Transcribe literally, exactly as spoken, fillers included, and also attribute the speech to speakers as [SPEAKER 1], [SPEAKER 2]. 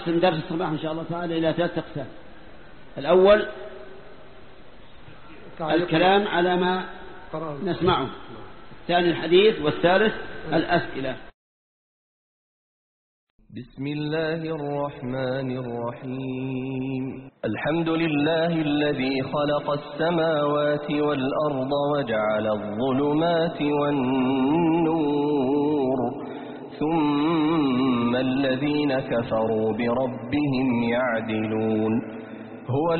[SPEAKER 1] نقسم درس الصباح إن شاء الله تعالى إلى ثلاث أقسام. الأول الكلام على ما نسمعه، الثاني الحديث، والثالث الأسئلة.
[SPEAKER 2] بسم الله الرحمن الرحيم. الحمد لله الذي خلق السماوات والأرض وجعل الظلمات والنور، ثم الذين كفروا بربهم يعدلون. هو